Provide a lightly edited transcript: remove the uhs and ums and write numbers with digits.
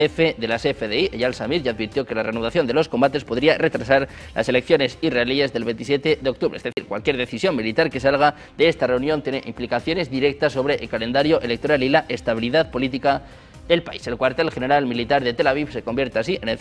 jefe de las FDI, Eyal Zamir, ya advirtió que la reanudación de los combates podría retrasar las elecciones israelíes del 27 de octubre. Es decir, cualquier decisión militar que salga de esta reunión tiene implicaciones directas sobre el calendario electoral y la estabilidad política del país. El cuartel general militar de Tel Aviv se convierte así en el